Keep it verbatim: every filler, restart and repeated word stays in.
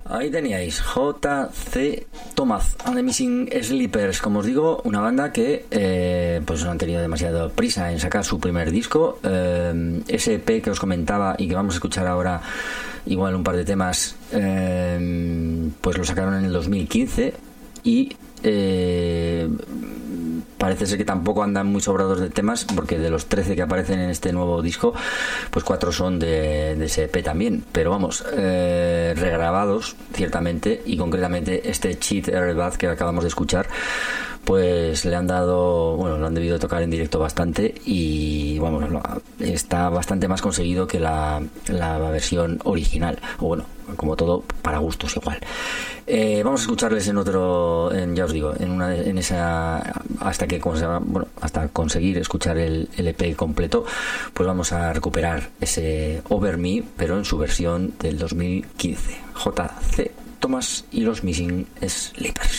Ahí teníais J C Thomas and the Missing Sleepers, como os digo, una banda que eh, pues no han tenido demasiada prisa en sacar su primer disco. Eh, ese E P que os comentaba y que vamos a escuchar ahora, igual un par de temas, eh, pues lo sacaron en el dos mil quince y eh, parece ser que tampoco andan muy sobrados de temas, porque de los trece que aparecen en este nuevo disco, pues cuatro son de, de ese E P también, pero vamos, eh, regrabados ciertamente, y concretamente este Cheat Every Bath que acabamos de escuchar, pues le han dado, bueno, lo han debido tocar en directo bastante, y bueno, está bastante más conseguido que la, la versión original, o bueno, como todo, para gustos igual. Eh, vamos a escucharles en otro, en, ya os digo, en una, en esa, hasta que consiga, bueno, hasta conseguir escuchar el, el E P completo, pues vamos a recuperar ese Over Me, pero en su versión del dos mil quince. J C Thomas y los Missing Sleepers.